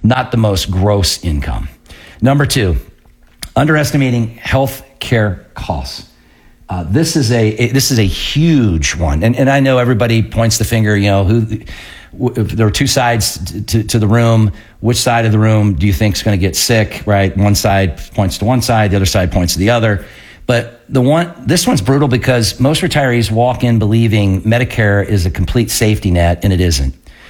not the most gross income. Number two, underestimating health care costs. This is a huge one, and I know everybody points the finger. If there are two sides to the room, which side of the room do you think is going to get sick? Right, one side points to one side, the other side points to the other. But this one's brutal because most retirees walk in believing Medicare is a complete safety net, and it isn't.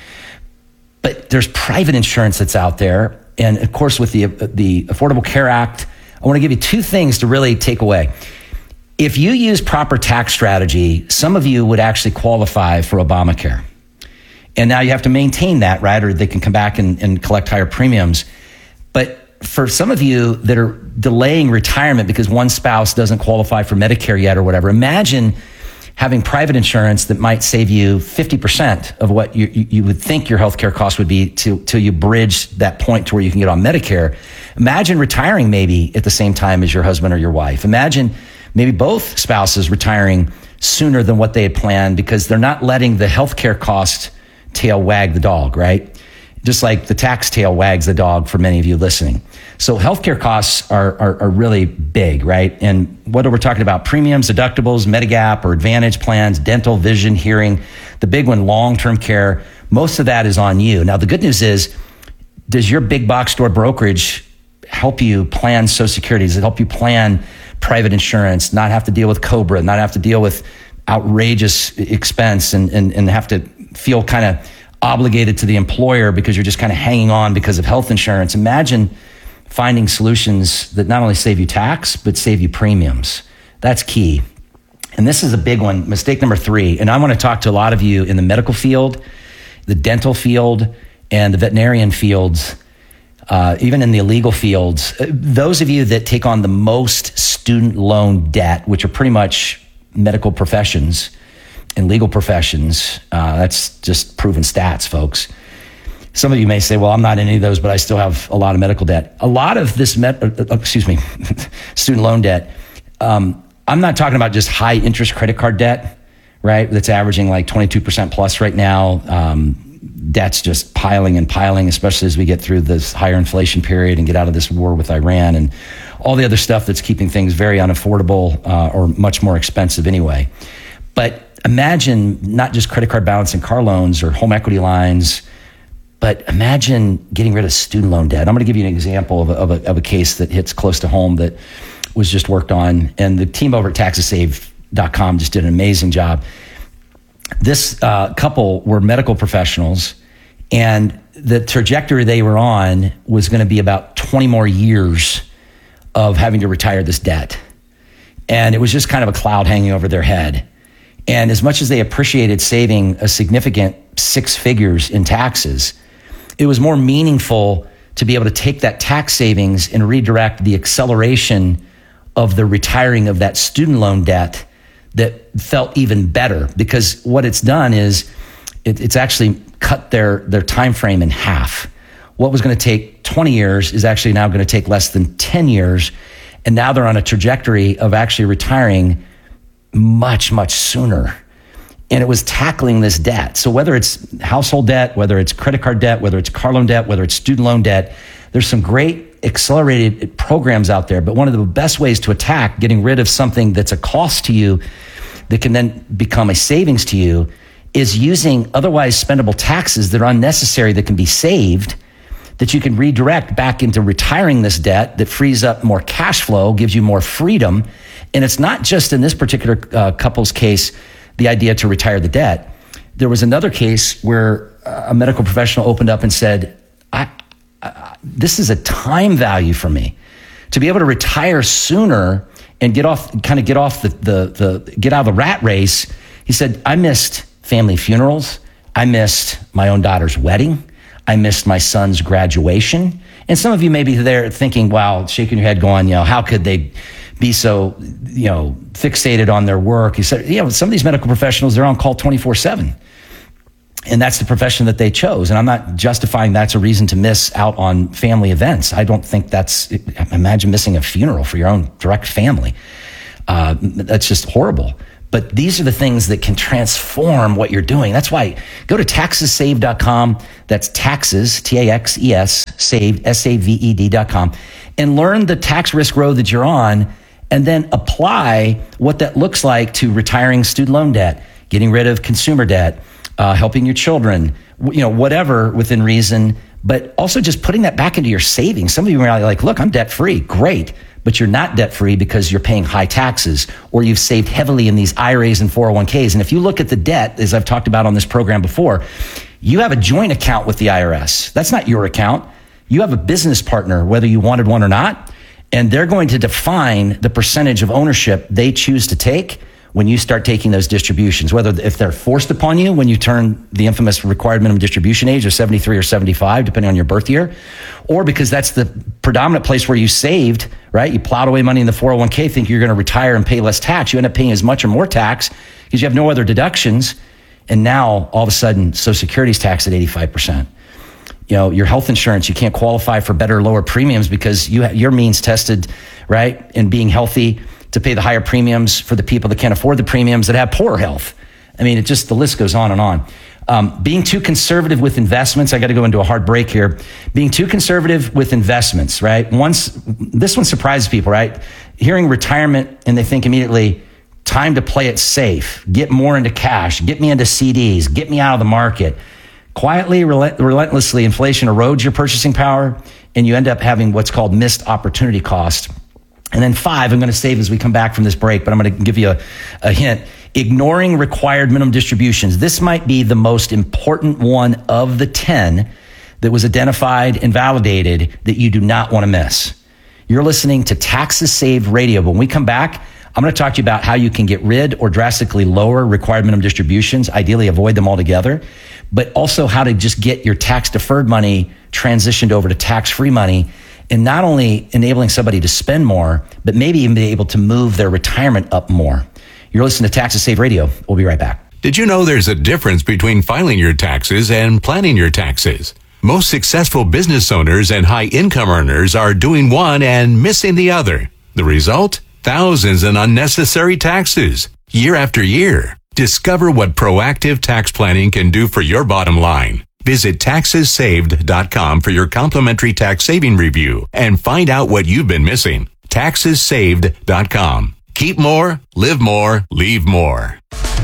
But there's private insurance that's out there, and of course, with the Affordable Care Act, I want to give you two things to really take away. If you use proper tax strategy, some of you would actually qualify for Obamacare. And now you have to maintain that, right? Or they can come back and collect higher premiums. But for some of you that are delaying retirement because one spouse doesn't qualify for Medicare yet or whatever, imagine having private insurance that might save you 50% of what you would think your healthcare cost would be till you bridge that point to where you can get on Medicare. Imagine retiring maybe at the same time as your husband or your wife. Imagine maybe both spouses retiring sooner than what they had planned because they're not letting the healthcare cost tail wag the dog, right? Just like the tax tail wags the dog for many of you listening. So healthcare costs are really big, right? And whether we're talking about premiums, deductibles, Medigap or Advantage plans, dental, vision, hearing, the big one, long-term care, most of that is on you. Now, the good news is, does your big box store brokerage help you plan Social Security? Does it help you plan private insurance, not have to deal with COBRA, not have to deal with outrageous expense and have to feel kind of obligated to the employer because you're just kind of hanging on because of health insurance? Imagine finding solutions that not only save you tax, but save you premiums. That's key. And this is a big one, mistake number 3. And I want to talk to a lot of you in the medical field, the dental field, and the veterinarian fields, even in the illegal fields. Those of you that take on the most student loan debt, which are pretty much medical professions and legal professions, that's just proven stats, folks. Some of you may say, well, I'm not in any of those, but I still have a lot of medical debt. A lot of this, student loan debt, I'm not talking about just high interest credit card debt, right? That's averaging like 22% plus right now. Debt's just piling and piling, especially as we get through this higher inflation period and get out of this war with Iran and all the other stuff that's keeping things very unaffordable or much more expensive anyway. But imagine not just credit card balance and car loans or home equity lines, but imagine getting rid of student loan debt. I'm going to give you an example of a case that hits close to home that was just worked on. And the team over at TaxesSave.com just did an amazing job. This couple were medical professionals, and the trajectory they were on was going to be about 20 more years of having to retire this debt. And it was just kind of a cloud hanging over their head. And as much as they appreciated saving a significant 6 figures in taxes, it was more meaningful to be able to take that tax savings and redirect the acceleration of the retiring of that student loan debt that felt even better, because what it's done is it's actually cut their time frame in half. What was going to take 20 years is actually now going to take less than 10 years. And now they're on a trajectory of actually retiring much, much sooner. And it was tackling this debt. So whether it's household debt, whether it's credit card debt, whether it's car loan debt, whether it's student loan debt, there's some great accelerated programs out there. But one of the best ways to attack getting rid of something that's a cost to you that can then become a savings to you is using otherwise spendable taxes that are unnecessary that can be saved, that you can redirect back into retiring this debt that frees up more cash flow, gives you more freedom. And it's not just in this particular couple's case, the idea to retire the debt. There was another case where a medical professional opened up and said, this is a time value for me to be able to retire sooner and get out of the rat race. He said, I missed family funerals. I missed my own daughter's wedding. I missed my son's graduation. And some of you may be there thinking, wow, shaking your head going, how could they be so, fixated on their work? He said, some of these medical professionals, they're on call 24/7. And that's the profession that they chose. And I'm not justifying that's a reason to miss out on family events. I don't think imagine missing a funeral for your own direct family. That's just horrible. But these are the things that can transform what you're doing. That's why go to taxessaved.com. That's taxes, Taxes, saved, SAVED.com, and learn the tax risk road that you're on, and then apply what that looks like to retiring student loan debt, getting rid of consumer debt, helping your children, whatever within reason, but also just putting that back into your savings. Some of you are like, look, I'm debt free. Great. But you're not debt free because you're paying high taxes, or you've saved heavily in these IRAs and 401ks. And if you look at the debt, as I've talked about on this program before, you have a joint account with the IRS. That's not your account. You have a business partner, whether you wanted one or not, and they're going to define the percentage of ownership they choose to take when you start taking those distributions, whether if they're forced upon you when you turn the infamous required minimum distribution age of 73 or 75, depending on your birth year, or because that's the predominant place where you saved, right? You plowed away money in the 401k, think you're going to retire and pay less tax. You end up paying as much or more tax because you have no other deductions. And now all of a sudden, Social Security's taxed at 85%. Your health insurance, you can't qualify for better or lower premiums because your means tested, right? And being healthy to pay the higher premiums for the people that can't afford the premiums that have poor health. I mean, the list goes on and on. Being too conservative with investments. I got to go into a hard break here. Being too conservative with investments, right? This one surprises people, right? Hearing retirement and they think immediately, time to play it safe, get more into cash, get me into CDs, get me out of the market. Quietly, relentlessly, inflation erodes your purchasing power, and you end up having what's called missed opportunity cost. And then 5, I'm going to save as we come back from this break, but I'm going to give you a hint. Ignoring required minimum distributions. This might be the most important one of the 10 that was identified and validated that you do not want to miss. You're listening to Taxes Saved Radio. When we come back, I'm going to talk to you about how you can get rid or drastically lower required minimum distributions, ideally avoid them altogether, but also how to just get your tax deferred money transitioned over to tax-free money, and not only enabling somebody to spend more, but maybe even be able to move their retirement up more. You're listening to Taxes Saved Radio. We'll be right back. Did you know there's a difference between filing your taxes and planning your taxes? Most successful business owners and high income earners are doing one and missing the other. The result? Thousands in unnecessary taxes, year after year. Discover what proactive tax planning can do for your bottom line. Visit taxessaved.com for your complimentary tax saving review and find out what you've been missing. Taxessaved.com. Keep more, live more, leave more.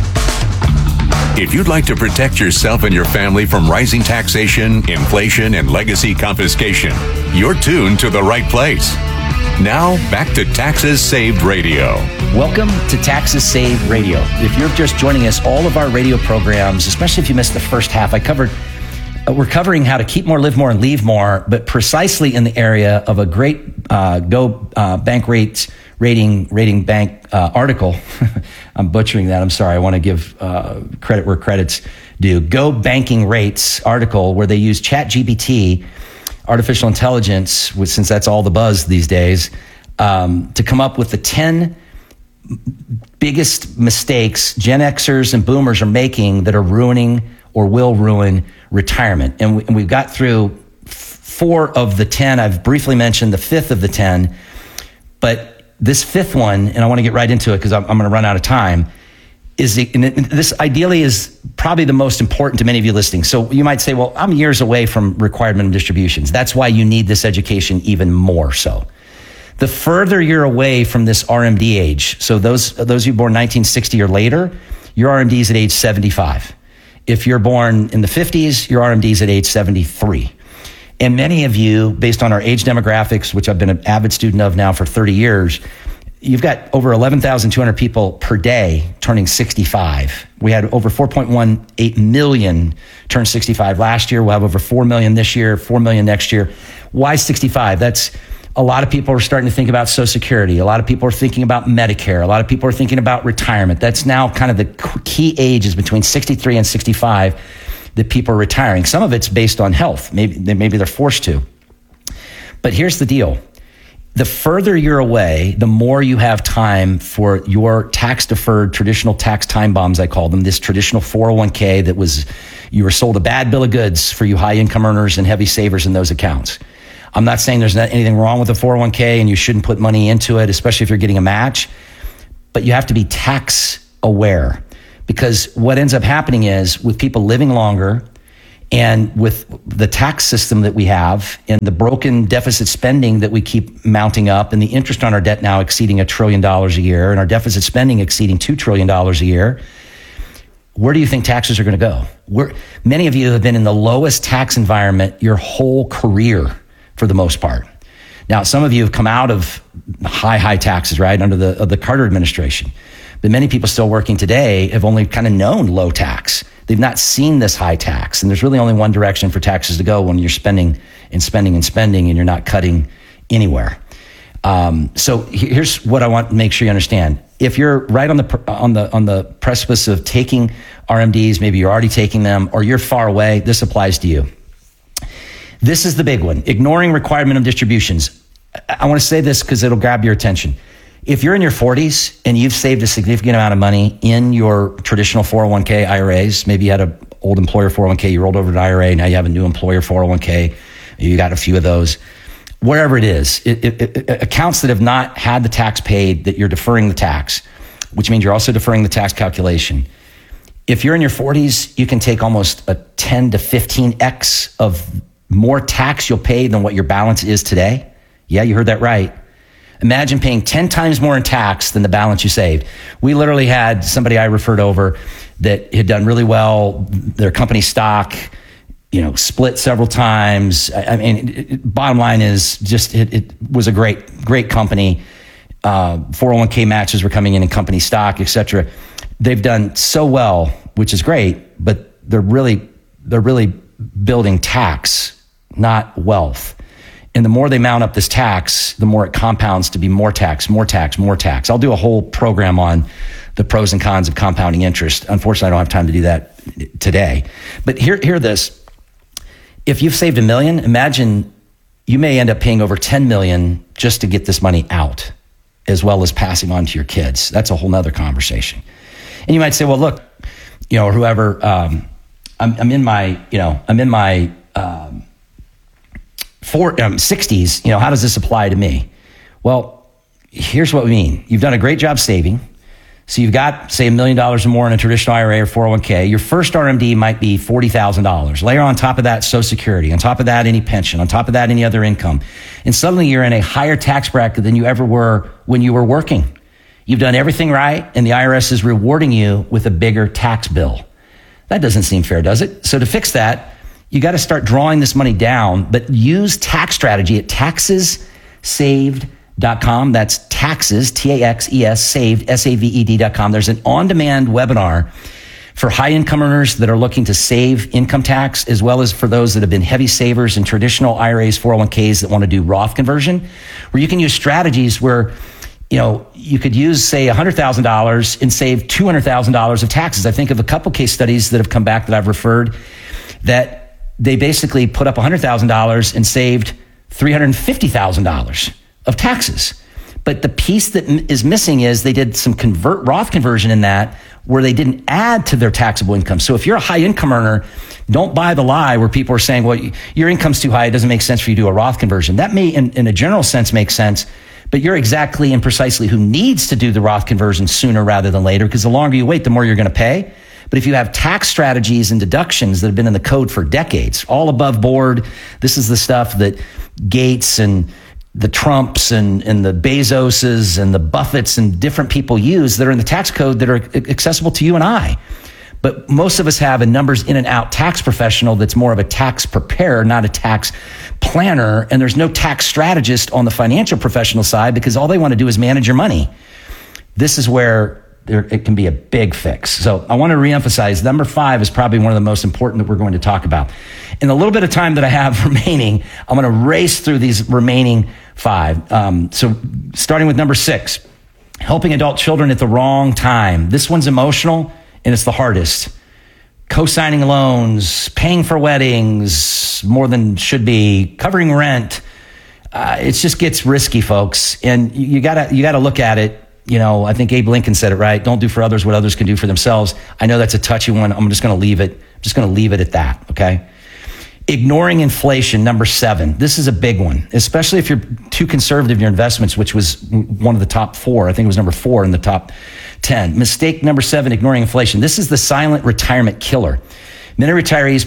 If you'd like to protect yourself and your family from rising taxation, inflation, and legacy confiscation, you're tuned to the right place. Now, back to Taxes Saved Radio. Welcome to Taxes Saved Radio. If you're just joining us, all of our radio programs, especially if you missed the first half, we're covering how to keep more, live more, and leave more, but precisely in the area of a great bank rating bank article. I'm butchering that. I'm sorry. I want to give credit where credit's due. Go Banking Rates article where they use ChatGPT, artificial intelligence, since that's all the buzz these days, to come up with the 10 biggest mistakes Gen Xers and Boomers are making that are ruining or will ruin retirement. And we've got through 4 of the 10. I've briefly mentioned the 5th of the 10, but this 5th one, and I want to get right into it because I'm going to run out of time, this ideally is probably the most important to many of you listening. So you might say, well, I'm years away from required minimum distributions. That's why you need this education even more so. The further you're away from this RMD age, so those of you born 1960 or later, your RMD is at age 75. If you're born in the 50s, your RMD is at age 73. And many of you, based on our age demographics, which I've been an avid student of now for 30 years, you've got over 11,200 people per day turning 65. We had over 4.18 million turn 65 last year. We'll have over 4 million this year, 4 million next year. Why 65? That's a lot of people are starting to think about Social Security. A lot of people are thinking about Medicare. A lot of people are thinking about retirement. That's now kind of the key ages between 63 and 65 that people are retiring. Some of it's based on health. Maybe they're forced to. But here's the deal. The further you're away, the more you have time for your tax-deferred traditional tax time bombs, I call them, this traditional 401k you were sold a bad bill of goods for you high-income earners and heavy savers in those accounts. I'm not saying there's not anything wrong with a 401k and you shouldn't put money into it, especially if you're getting a match, but you have to be tax aware, because what ends up happening is with people living longer and with the tax system that we have and the broken deficit spending that we keep mounting up and the interest on our debt now exceeding $1 trillion a year and our deficit spending exceeding $2 trillion a year, where do you think taxes are going to go? Many of you have been in the lowest tax environment your whole career for the most part. Now, some of you have come out of high taxes, right, under the Carter administration. But many people still working today have only kind of known low tax. They've not seen this high tax. And there's really only one direction for taxes to go when you're spending and spending and spending and you're not cutting anywhere. So here's what I want to make sure you understand. If you're right on the precipice of taking RMDs, maybe you're already taking them or you're far away, this applies to you. This is the big one, ignoring required minimum distributions. I want to say this because it'll grab your attention. If you're in your 40s and you've saved a significant amount of money in your traditional 401k IRAs, maybe you had an old employer 401k, you rolled over to an IRA, now you have a new employer 401k, you got a few of those. Wherever it is, accounts that have not had the tax paid, that you're deferring the tax, which means you're also deferring the tax calculation. If you're in your 40s, you can take almost a 10 to 15x of more tax you'll pay than what your balance is today. Yeah, you heard that right. Imagine paying 10 times more in tax than the balance you saved. We literally had somebody I referred over that had done really well, their company stock, split several times. I mean, bottom line is just, it was a great company. 401k matches were coming in company stock, et cetera. They've done so well, which is great, but they're really building tax, not wealth. And the more they mount up this tax, the more it compounds to be more tax. I'll do a whole program on the pros and cons of compounding interest. Unfortunately, I don't have time to do that today. But hear this. If you've saved $1 million, imagine you may end up paying over $10 million just to get this money out, as well as passing on to your kids. That's a whole nother conversation. And you might say, well, look, or whoever, I'm in my 60s, how does this apply to me? Well, here's what we mean. You've done a great job saving. So you've got, say, $1 million or more in a traditional IRA or 401k. Your first RMD might be $40,000. Layer on top of that Social Security, on top of that any pension, on top of that any other income. And suddenly you're in a higher tax bracket than you ever were when you were working. You've done everything right, and the IRS is rewarding you with a bigger tax bill. That doesn't seem fair, does it? So to fix that, you got to start drawing this money down, but use tax strategy at taxessaved.com. That's taxes, T-A-X-E-S, saved, S-A-V-E-D.com. There's an on-demand webinar for high income earners that are looking to save income tax, as well as for those that have been heavy savers in traditional IRAs, 401ks that want to do Roth conversion, where you can use strategies where you could use, say, $100,000 and save $200,000 of taxes. I think of a couple case studies that have come back that I've referred that they basically put up $100,000 and saved $350,000 of taxes. But the piece that is missing is they did some Roth conversion in that where they didn't add to their taxable income. So if you're a high income earner, don't buy the lie where people are saying, well, your income's too high, it doesn't make sense for you to do a Roth conversion. That may, in a general sense, make sense, but you're exactly and precisely who needs to do the Roth conversion sooner rather than later, because the longer you wait, the more you're going to pay. But if you have tax strategies and deductions that have been in the code for decades, all above board, this is the stuff that Gates and the Trumps and the Bezoses and the Buffetts and different people use that are in the tax code that are accessible to you and I. But most of us have a numbers in and out tax professional that's more of a tax preparer, not a tax planner. And there's no tax strategist on the financial professional side because all they want to do is manage your money. This is where it can be a big fix. So I want to reemphasize number 5 is probably one of the most important that we're going to talk about. In the little bit of time that I have remaining, I'm going to race through these remaining 5. So starting with number 6, helping adult children at the wrong time. This one's emotional and it's the hardest. Co-signing loans, paying for weddings more than should be, covering rent. It just gets risky, folks. And you gotta look at it. I think Abe Lincoln said it right. Don't do for others what others can do for themselves. I know that's a touchy one. I'm just going to leave it at that. Okay. Ignoring inflation, number 7. This is a big one, especially if you're too conservative in your investments, which was one of the top 4. I think it was number 4 in the top 10. Mistake number 7, ignoring inflation. This is the silent retirement killer. Many retirees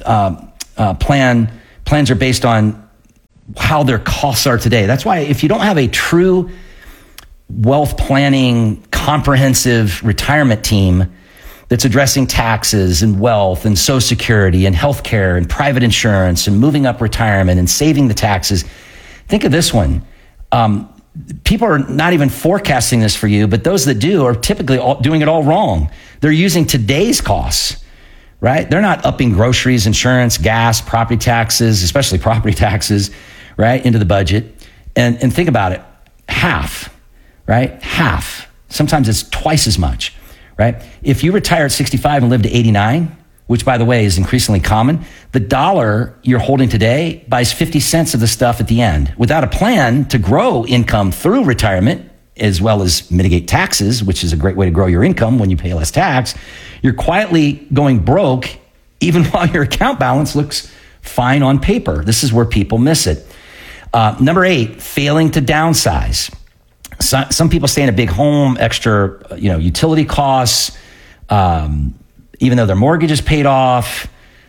plans are based on how their costs are today. That's why if you don't have a true wealth planning, comprehensive retirement team that's addressing taxes and wealth and Social Security and healthcare and private insurance and moving up retirement and saving the taxes. Think of this one. People are not even forecasting this for you, but those that do are typically doing it all wrong. They're using today's costs, right? They're not upping groceries, insurance, gas, property taxes, especially property taxes, right, into the budget. And think about it, half, right? Half. Sometimes it's twice as much. Right? If you retire at 65 and live to 89, which by the way is increasingly common, the dollar you're holding today buys 50 cents of the stuff at the end. Without a plan to grow income through retirement, as well as mitigate taxes, which is a great way to grow your income when you pay less tax, you're quietly going broke even while your account balance looks fine on paper. This is where people miss it. Number 8, failing to downsize. Some people stay in a big home, extra, utility costs, even though their mortgage is paid off,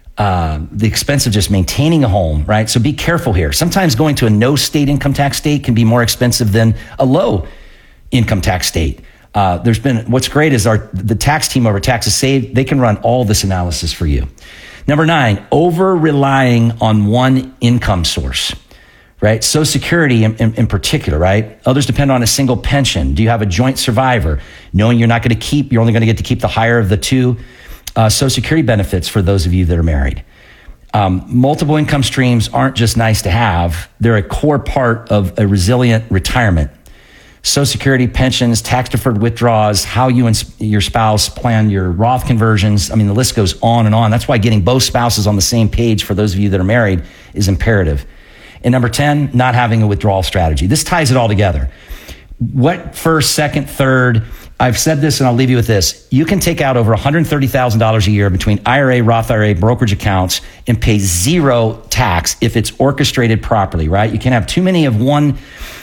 the expense of just maintaining a home, right? So be careful here. Sometimes going to a no state income tax state can be more expensive than a low income tax state. What's great is the tax team over Taxes Saved, they can run all this analysis for you. Number 9, over relying on one income source. Right? Social Security in particular, right? Others depend on a single pension. Do you have a joint survivor? Knowing you're only going to get to keep the higher of the two Social Security benefits for those of you that are married. Multiple income streams aren't just nice to have. They're a core part of a resilient retirement. Social Security, pensions, tax-deferred withdrawals, how you and your spouse plan your Roth conversions. I mean, the list goes on and on. That's why getting both spouses on the same page for those of you that are married is imperative. And number 10, not having a withdrawal strategy. This ties it all together. What first, second, third? I've said this and I'll leave you with this. You can take out over $130,000 a year between IRA, Roth IRA, brokerage accounts and pay 0 tax if it's orchestrated properly, right? You can't have too many of one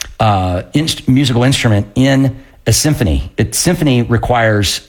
musical instrument in a symphony. A symphony requires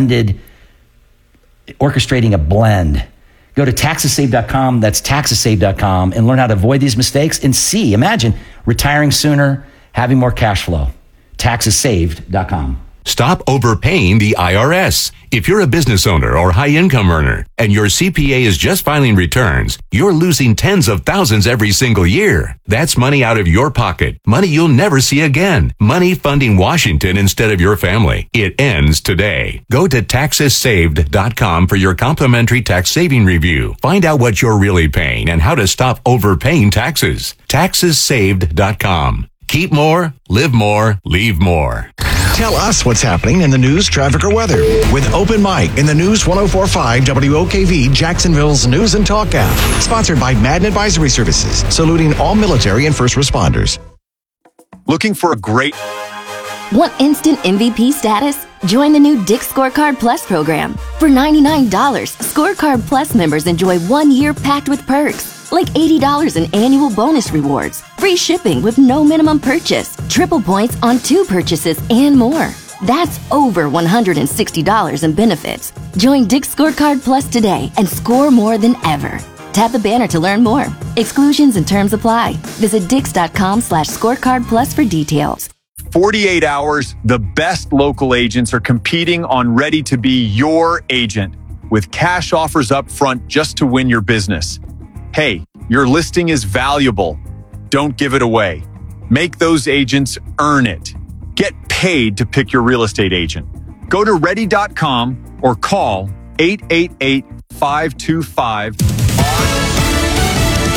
orchestrating a blend. Go to taxessaved.com, that's taxessaved.com, and learn how to avoid these mistakes and imagine retiring sooner, having more cash flow. Taxessaved.com. Stop overpaying the IRS. If you're a business owner or high-income earner and your CPA is just filing returns, you're losing tens of thousands every single year. That's money out of your pocket, money you'll never see again, money funding Washington instead of your family. It ends today. Go to taxessaved.com for your complimentary tax saving review. Find out what you're really paying and how to stop overpaying taxes. Taxessaved.com. Keep more, live more, leave more. Tell us what's happening in the news, traffic, or weather with Open Mic in the News 104.5 WOKV Jacksonville's News and Talk app. Sponsored by Madden Advisory Services, saluting all military and first responders. Looking for a great... Want instant MVP status? Join the new Dick's Scorecard Plus program. For $99, Scorecard Plus members enjoy 1 year packed with perks, like $80 in annual bonus rewards, free shipping with no minimum purchase, triple points on 2 purchases, and more. That's over $160 in benefits. Join Dick's Scorecard Plus today and score more than ever. Tap the banner to learn more. Exclusions and terms apply. Visit dix.com/scorecard plus for details. 48 hours, the best local agents are competing on Ready to Be Your Agent with cash offers up front just to win your business. Hey, your listing is valuable. Don't give it away. Make those agents earn it. Get paid to pick your real estate agent. Go to ready.com or call 888-525. Fox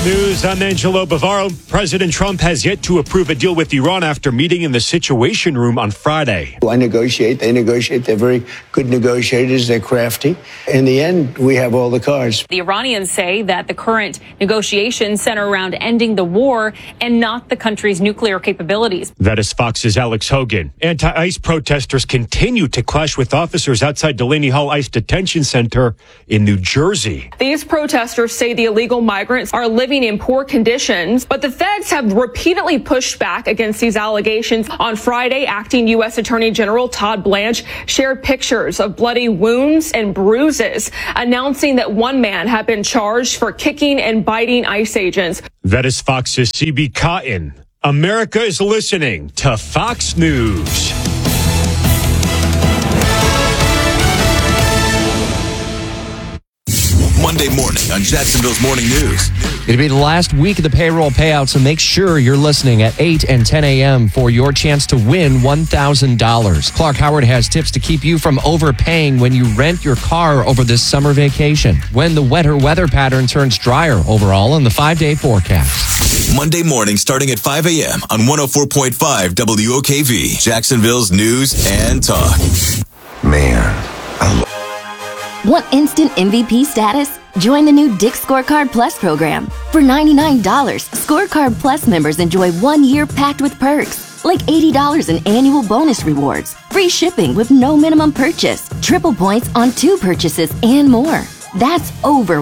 News, I'm Angelo Bavaro. President Trump has yet to approve a deal with Iran after meeting in the Situation Room on Friday. I negotiate. They negotiate. They're very good negotiators. They're crafty. In the end, we have all the cards. The Iranians say that the current negotiations center around ending the war and not the country's nuclear capabilities. That is Fox's Alex Hogan. Anti-ICE protesters continue to clash with officers outside Delaney Hall ICE Detention Center in New Jersey. These protesters say the illegal migrants are living in poor conditions, but the feds have repeatedly pushed back against these allegations. On Friday, acting U.S. Attorney General Todd Blanche shared pictures of bloody wounds and bruises, announcing that one man had been charged for kicking and biting ICE agents. That is Fox's CB Cotton. America is listening to Fox News. Monday morning on Jacksonville's Morning News. It'll be the last week of the payroll payout, so make sure you're listening at 8 and 10 a.m. for your chance to win $1,000. Clark Howard has tips to keep you from overpaying when you rent your car over this summer vacation, when the wetter weather pattern turns drier overall in the 5-day forecast. Monday morning starting at 5 a.m. on 104.5 WOKV, Jacksonville's News and Talk. Man, Want instant MVP status? Join the new Dick's Scorecard Plus program. For $99, Scorecard Plus members enjoy 1 year packed with perks, like $80 in annual bonus rewards, free shipping with no minimum purchase, triple points on 2 purchases, and more. That's over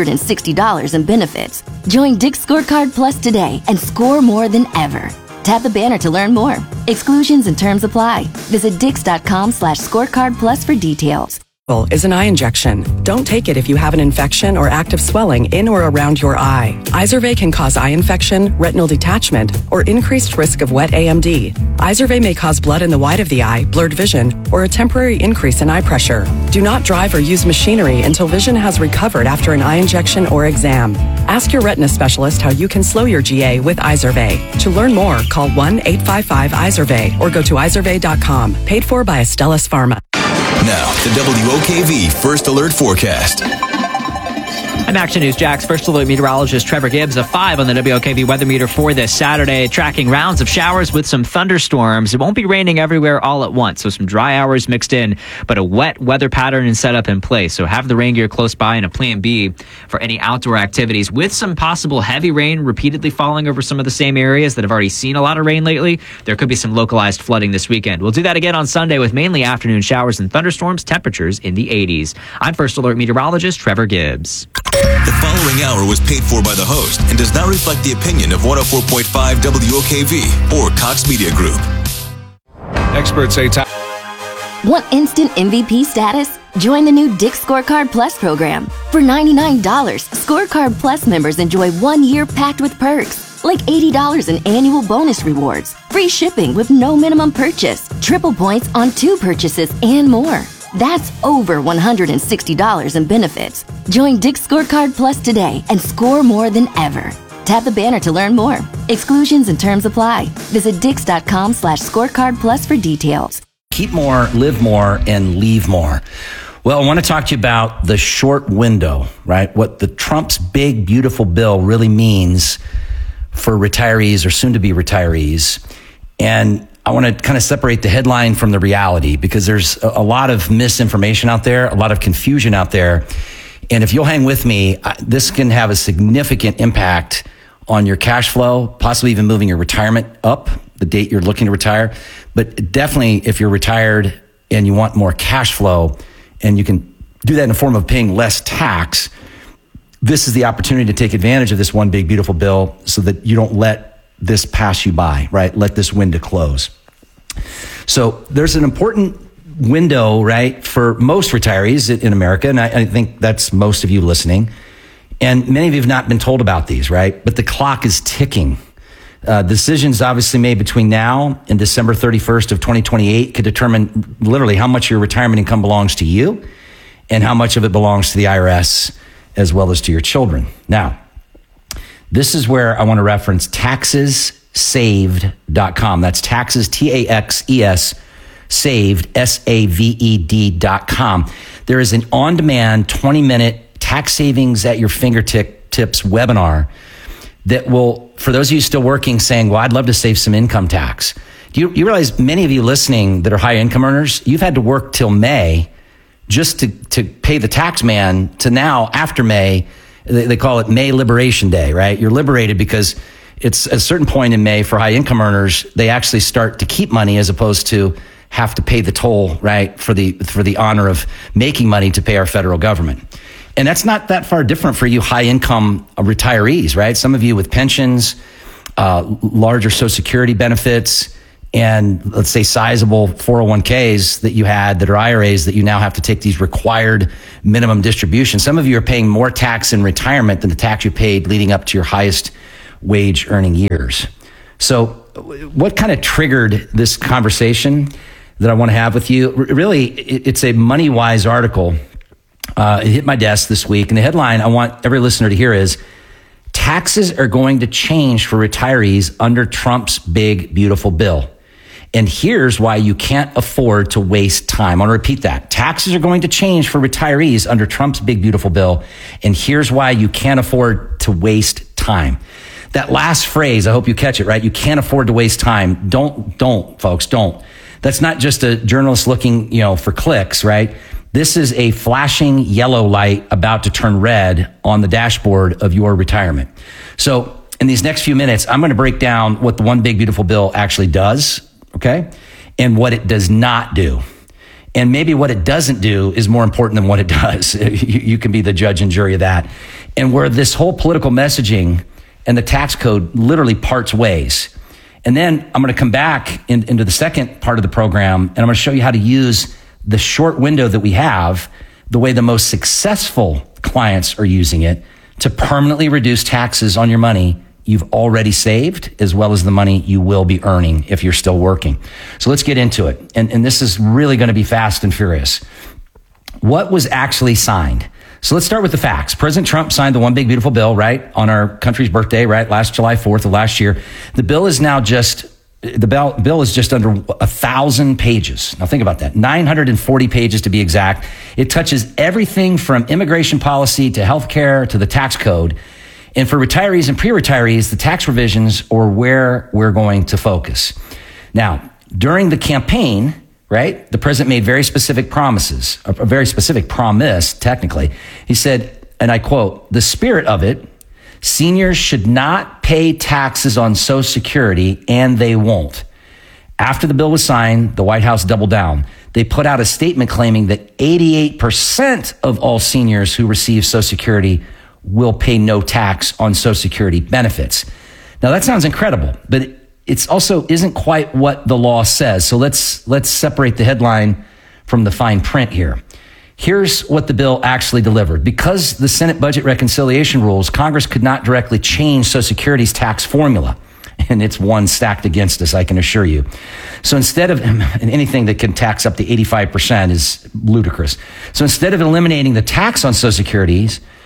$160 in benefits. Join Dick's Scorecard Plus today and score more than ever. Tap the banner to learn more. Exclusions and terms apply. Visit Dix.com/scorecard plus for details. Is an eye injection. Don't take it if you have an infection or active swelling in or around your eye. Izervay can cause eye infection, retinal detachment, or increased risk of wet AMD. Izervay may cause blood in the white of the eye, blurred vision, or a temporary increase in eye pressure. Do not drive or use machinery until vision has recovered after an eye injection or exam. Ask your retina specialist how you can slow your GA with Izervay. To learn more, call 1-855-IZERVAY or go to izervay.com. Paid for by Astellas Pharma. Now, the WOKV First Alert Forecast. I'm Action News Jack's First Alert meteorologist Trevor Gibbs, a 5 on the WOKV weather meter for this Saturday, tracking rounds of showers with some thunderstorms. It won't be raining everywhere all at once, so some dry hours mixed in, but a wet weather pattern is set up in place. So have the rain gear close by and a plan B for any outdoor activities, with some possible heavy rain repeatedly falling over some of the same areas that have already seen a lot of rain lately. There could be some localized flooding this weekend. We'll do that again on Sunday with mainly afternoon showers and thunderstorms, temperatures in the 80s. I'm First Alert meteorologist Trevor Gibbs. The following hour was paid for by the host and does not reflect the opinion of 104.5 WOKV or Cox Media Group. Experts say Want instant MVP status? Join the new Dick's Scorecard Plus program. For $99, Scorecard Plus members enjoy 1 year packed with perks, like $80 in annual bonus rewards, free shipping with no minimum purchase, triple points on 2 purchases, and more. That's over $160 in benefits. Join Dick's Scorecard Plus today and score more than ever. Tap the banner to learn more. Exclusions and terms apply. Visit Dix.com/scorecard plus for details. Keep more, live more, and leave more. Well, I want to talk to you about the short window, right? What the Trump's big, beautiful bill really means for retirees or soon to be retirees. And I want to kind of separate the headline from the reality, because there's a lot of misinformation out there, a lot of confusion out there. And if you'll hang with me, this can have a significant impact on your cash flow, possibly even moving your retirement up, the date you're looking to retire. But definitely if you're retired and you want more cash flow, and you can do that in the form of paying less tax, this is the opportunity to take advantage of this one big, beautiful bill so that you don't let this pass you by, right? Let this window close. So there's an important window, right, for most retirees in America, and I think that's most of you listening. And many of you have not been told about these, right? But the clock is ticking. Decisions obviously made between now and December 31st of 2028 could determine literally how much your retirement income belongs to you and how much of it belongs to the IRS as well as to your children. Now, this is where I want to reference taxessaved.com. That's taxes, TAXES, saved, SAVED.com. There is an on-demand 20-minute tax savings at your fingertips webinar that will, for those of you still working, saying, well, I'd love to save some income tax. Do you realize many of you listening that are high income earners, you've had to work till May just to pay the tax man to now after May. They call it May Liberation Day, right? You're liberated because it's at a certain point in May for high income earners, they actually start to keep money as opposed to have to pay the toll, right? For the honor of making money to pay our federal government. And that's not that far different for you high income retirees, right? Some of you with pensions, larger Social Security benefits, and let's say sizable 401ks that you had that are IRAs that you now have to take these required minimum distributions. Some of you are paying more tax in retirement than the tax you paid leading up to your highest wage earning years. So what kind of triggered this conversation that I want to have with you? Really, it's a MoneyWise article. It hit my desk this week. And the headline I want every listener to hear is, taxes are going to change for retirees under Trump's big, beautiful bill. And here's why you can't afford to waste time. I want to repeat that. Taxes are going to change for retirees under Trump's big, beautiful bill. And here's why you can't afford to waste time. That last phrase, I hope you catch it, right? You can't afford to waste time. Don't, folks, don't. That's not just a journalist looking, for clicks, right? This is a flashing yellow light about to turn red on the dashboard of your retirement. So in these next few minutes, I'm going to break down what the One Big Beautiful Bill actually does, okay? And what it does not do. And maybe what it doesn't do is more important than what it does. You can be the judge and jury of that. And where this whole political messaging and the tax code literally parts ways. And then I'm going to come back into the second part of the program, and I'm going to show you how to use the short window that we have, the way the most successful clients are using it, to permanently reduce taxes on your money you've already saved, as well as the money you will be earning if you're still working. So let's get into it. And this is really going to be fast and furious. What was actually signed? So let's start with the facts. President Trump signed the One Big Beautiful Bill, right, on our country's birthday, right, last July 4th of last year. The bill is now bill is just under 1,000 pages. Now think about that. 940 pages to be exact. It touches everything from immigration policy to healthcare to the tax code. And for retirees and pre-retirees, the tax revisions are where we're going to focus. Now, during the campaign, right, the president made very specific promises, a very specific promise, technically. He said, and I quote, "The spirit of it, seniors should not pay taxes on Social Security, and they won't." After the bill was signed, the White House doubled down. They put out a statement claiming that 88% of all seniors who receive Social Security will pay no tax on Social Security benefits. Now that sounds incredible, but it's also isn't quite what the law says. So let's separate the headline from the fine print here. Here's what the bill actually delivered. Because the Senate budget reconciliation rules, Congress could not directly change Social Security's tax formula. And it's one stacked against us, I can assure you. So instead of anything that can tax up to 85% is ludicrous. So instead of eliminating the tax on Social Security,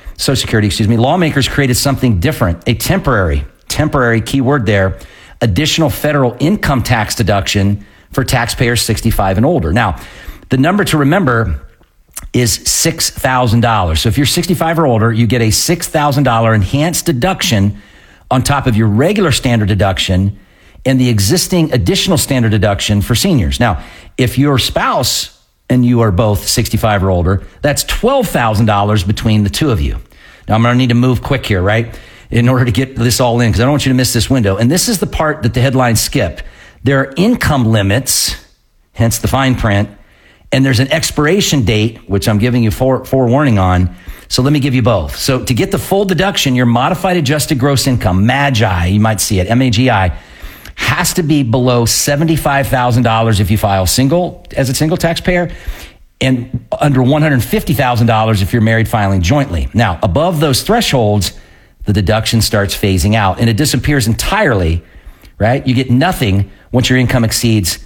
lawmakers created something different, a temporary key word there, additional federal income tax deduction for taxpayers 65 and older. Now, the number to remember is $6,000. So if you're 65 or older, you get a $6,000 enhanced deduction on top of your regular standard deduction and the existing additional standard deduction for seniors. Now, if your spouse and you are both 65 or older, that's $12,000 between the two of you. Now, I'm going to need to move quick here, right, in order to get this all in, because I don't want you to miss this window. And this is the part that the headlines skip. There are income limits, hence the fine print, and there's an expiration date, which I'm giving you forewarning on. So let me give you both. So to get the full deduction, your modified adjusted gross income, MAGI, you might see it, MAGI, has to be below $75,000 if you file as a single taxpayer, and under $150,000 if you're married filing jointly. Now, above those thresholds, the deduction starts phasing out and it disappears entirely, right? You get nothing once your income exceeds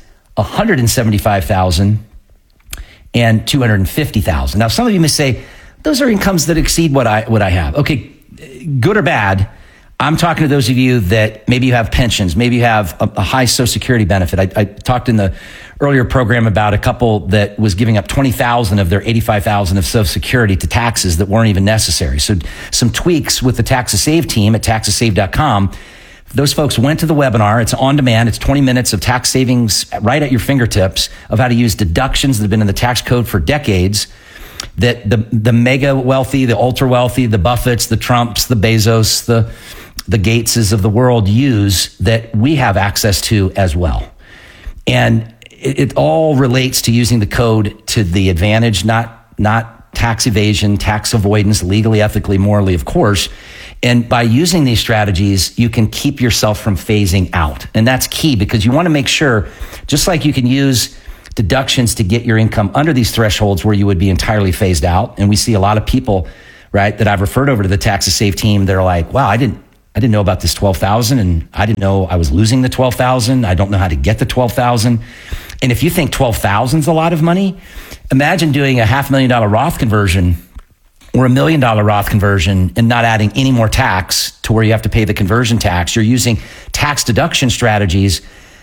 $175,000 and $250,000. Now, some of you may say, those are incomes that exceed what I have. Okay, good or bad, I'm talking to those of you that maybe you have pensions, maybe you have a high Social Security benefit. I talked in the earlier program about a couple that was giving up $20,000 of their $85,000 of Social Security to taxes that weren't even necessary. So some tweaks with the Tax to Save team at taxtosave.com. Those folks went to the webinar. It's on demand. It's 20 minutes of tax savings right at your fingertips of how to use deductions that have been in the tax code for decades, that the mega wealthy, the ultra wealthy, the Buffetts, the Trumps, the Bezos, the Gateses of the world use, that we have access to as well. And it all relates to using the code to the advantage, not tax evasion, tax avoidance, legally, ethically, morally, of course. And by using these strategies, you can keep yourself from phasing out. And that's key, because you want to make sure, just like you can use deductions to get your income under these thresholds where you would be entirely phased out. And we see a lot of people, right, that I've referred over to the Tax to Save team. They're like, wow, I didn't know about this $12,000, and I didn't know I was losing the $12,000. I don't know how to get the $12,000. And if you think $12,000 is a lot of money, imagine doing a $500,000 Roth conversion or $1 million Roth conversion and not adding any more tax to where you have to pay the conversion tax. You're using tax deduction strategies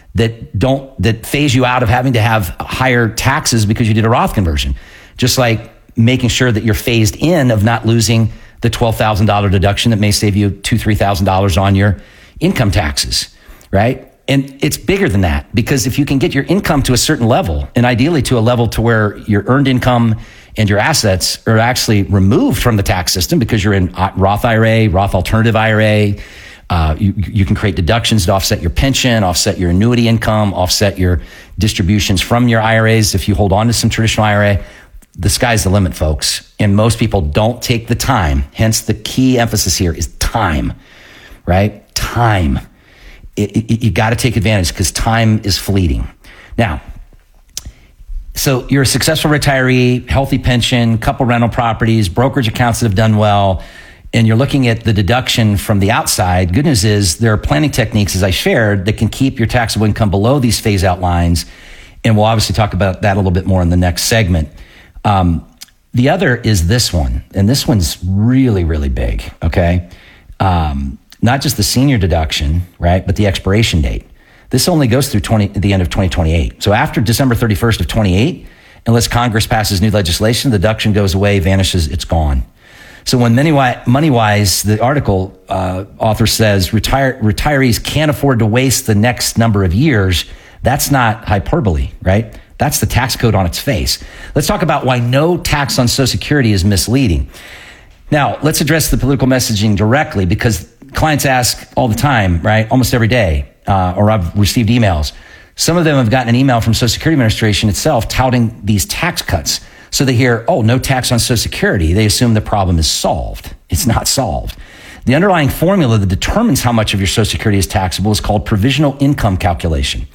that phase you out of having to have higher taxes because you did a Roth conversion. Just like making sure that you're phased in of not losing the $12,000 deduction that may save you $2,000, $3,000 on your income taxes, right? And it's bigger than that, because if you can get your income to a certain level, and ideally to a level to where your earned income and your assets are actually removed from the tax system because you're in Roth IRA, Roth Alternative IRA, you can create deductions to offset your pension, offset your annuity income, offset your distributions from your IRAs if you hold on to some traditional IRA. The sky's the limit, folks. And most people don't take the time. Hence, the key emphasis here is time, right? Time. You got to take advantage, because time is fleeting. Now, so you're a successful retiree, healthy pension, couple rental properties, brokerage accounts that have done well, and you're looking at the deduction from the outside. Good news is there are planning techniques, as I shared, that can keep your taxable income below these phase out lines. And we'll obviously talk about that a little bit more in the next segment. The other is this one, and this one's really, really big, okay? Not just the senior deduction, right, but the expiration date. This only goes through the end of 2028. So after December 31st of 28, unless Congress passes new legislation, the deduction goes away, vanishes, it's gone. So when MoneyWise, the article author says retirees can't afford to waste the next number of years, that's not hyperbole, right? That's the tax code on its face. Let's talk about why no tax on Social Security is misleading. Now, let's address the political messaging directly, because clients ask all the time, right? Almost every day, or I've received emails. Some of them have gotten an email from Social Security Administration itself touting these tax cuts. So they hear, oh, no tax on Social Security. They assume the problem is solved. It's not solved. The underlying formula that determines how much of your Social Security is taxable is called provisional income calculation.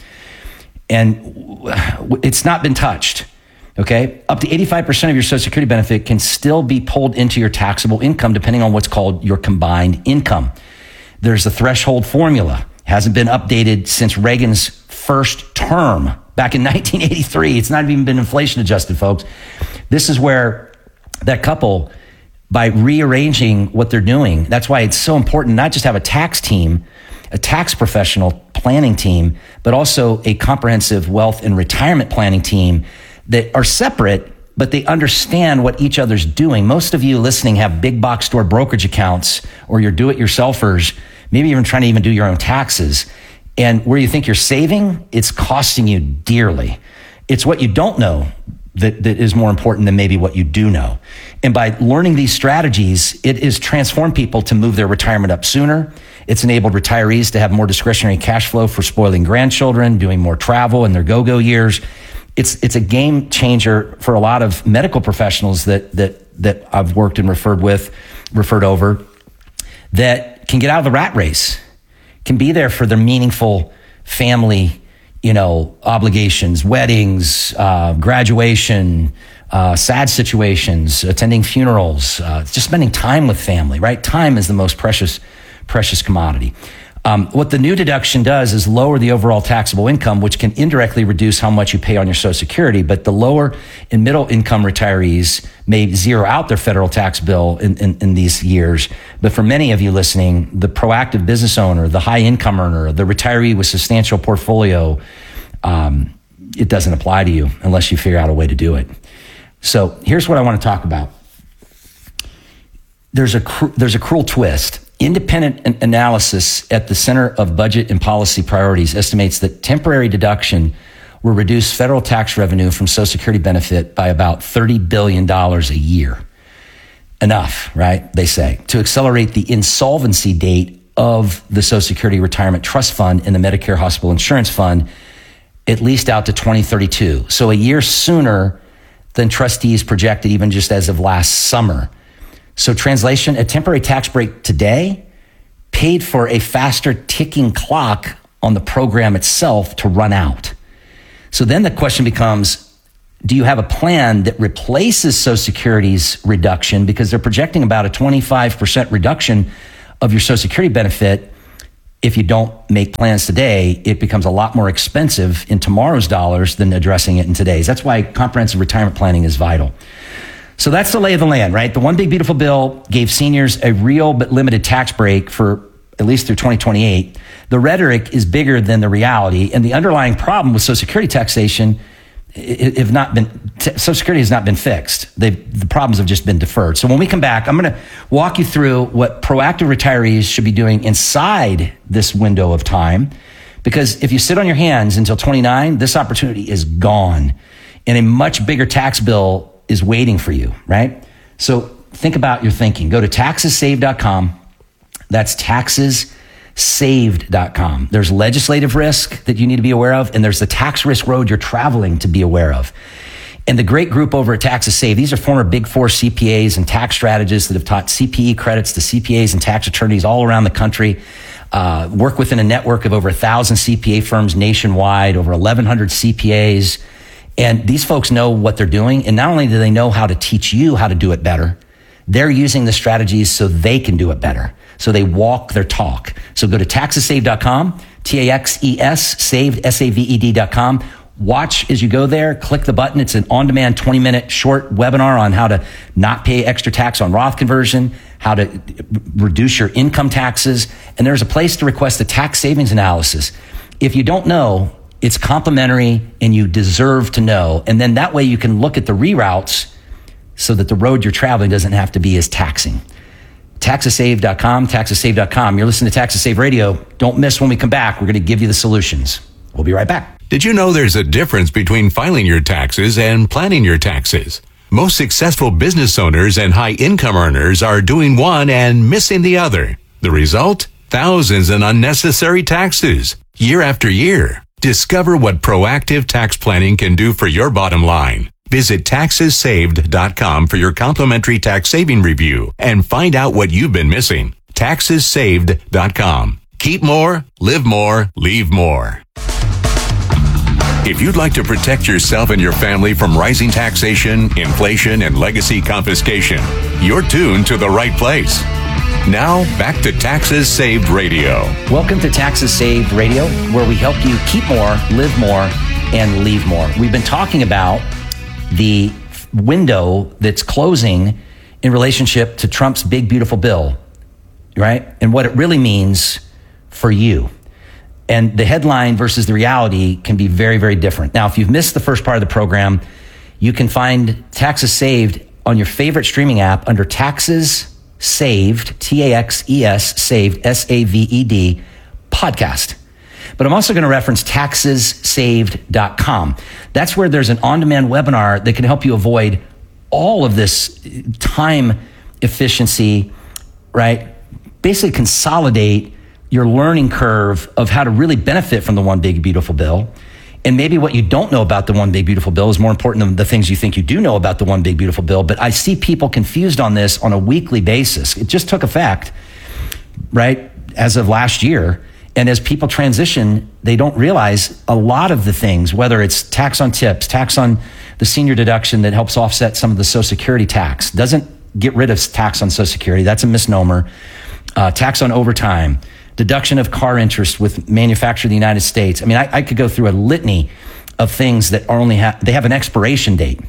And it's not been touched, okay? Up to 85% of your Social Security benefit can still be pulled into your taxable income depending on what's called your combined income. There's a threshold formula. It hasn't been updated since Reagan's first term back in 1983. It's not even been inflation adjusted, folks. This is where that couple, by rearranging what they're doing, that's why it's so important not just have a tax team, a tax professional planning team, but also a comprehensive wealth and retirement planning team that are separate, but they understand what each other's doing. Most of you listening have big box store brokerage accounts, or you're do-it-yourselfers, maybe even trying to even do your own taxes. And where you think you're saving, it's costing you dearly. It's what you don't know that is more important than maybe what you do know. And by learning these strategies, it has transformed people to move their retirement up sooner. It's enabled retirees to have more discretionary cash flow for spoiling grandchildren, doing more travel in their go-go years. It's a game changer for a lot of medical professionals that I've worked and referred over, that can get out of the rat race, can be there for their meaningful family, obligations, weddings, graduation, sad situations, attending funerals, just spending time with family, right? Time is the most precious commodity. What the new deduction does is lower the overall taxable income, which can indirectly reduce how much you pay on your Social Security. But the lower and middle income retirees may zero out their federal tax bill in these years. But for many of you listening, the proactive business owner, the high income earner, the retiree with substantial portfolio, it doesn't apply to you unless you figure out a way to do it. So here's what I want to talk about. There's a cruel twist. Independent analysis at the Center of Budget and Policy Priorities estimates that temporary deduction will reduce federal tax revenue from Social Security benefit by about $30 billion a year. Enough, right? They say, to accelerate the insolvency date of the Social Security Retirement Trust Fund and the Medicare Hospital Insurance Fund, at least out to 2032. So a year sooner than trustees projected, even just as of last summer. So translation, a temporary tax break today paid for a faster ticking clock on the program itself to run out. So then the question becomes, do you have a plan that replaces Social Security's reduction? Because they're projecting about a 25% reduction of your Social Security benefit. If you don't make plans today, it becomes a lot more expensive in tomorrow's dollars than addressing it in today's. That's why comprehensive retirement planning is vital. So that's the lay of the land, right? The One Big Beautiful Bill gave seniors a real but limited tax break for at least through 2028. The rhetoric is bigger than the reality, and the underlying problem with Social Security taxation Social Security has not been fixed. The problems have just been deferred. So when we come back, I'm going to walk you through what proactive retirees should be doing inside this window of time, because if you sit on your hands until 29, this opportunity is gone, and a much bigger tax bill is waiting for you, right? So think about your thinking. Go to taxessaved.com. That's taxessaved.com. There's legislative risk that you need to be aware of, and there's the tax risk road you're traveling to be aware of. And the great group over at Taxes Saved, these are former Big Four CPAs and tax strategists that have taught CPE credits to CPAs and tax attorneys all around the country, work within a network of over 1,000 CPA firms nationwide, over 1,100 CPAs. And these folks know what they're doing. And not only do they know how to teach you how to do it better, they're using the strategies so they can do it better. So they walk their talk. So go to taxessaved.com, TAXES, saved, SAVED.com. Watch as you go there, click the button. It's an on-demand 20-minute short webinar on how to not pay extra tax on Roth conversion, how to reduce your income taxes. And there's a place to request a tax savings analysis. If you don't know, it's complimentary and you deserve to know. And then that way you can look at the reroutes so that the road you're traveling doesn't have to be as taxing. Taxessaved.com, taxessaved.com. You're listening to Taxes Save Radio. Don't miss when we come back. We're going to give you the solutions. We'll be right back. Did you know there's a difference between filing your taxes and planning your taxes? Most successful business owners and high income earners are doing one and missing the other. The result? Thousands in unnecessary taxes, year after year. Discover what proactive tax planning can do for your bottom line. Visit taxessaved.com for your complimentary tax saving review and find out what you've been missing. Taxessaved.com. Keep more, live more, leave more. If you'd like to protect yourself and your family from rising taxation, inflation, and legacy confiscation, you're tuned to the right place. Now, back to Taxes Saved Radio. Welcome to Taxes Saved Radio, where we help you keep more, live more, and leave more. We've been talking about the window that's closing in relationship to Trump's big, beautiful bill, right? And what it really means for you. And the headline versus the reality can be very, very different. Now, if you've missed the first part of the program, you can find Taxes Saved on your favorite streaming app under Taxes Saved, TAXES, Saved, SAVED, podcast. But I'm also going to reference taxessaved.com. That's where there's an on-demand webinar that can help you avoid all of this time efficiency, right? Basically consolidate your learning curve of how to really benefit from the One Big Beautiful Bill. And maybe what you don't know about the One Big Beautiful Bill is more important than the things you think you do know about the One Big Beautiful Bill. But I see people confused on this on a weekly basis. It just took effect, right, as of last year. And as people transition, they don't realize a lot of the things, whether it's tax on tips, tax on the senior deduction that helps offset some of the Social Security tax, doesn't get rid of tax on Social Security. That's a misnomer. Tax on overtime deduction of car interest with manufacturer of the United States. I mean, I could go through a litany of things that are they have an expiration date.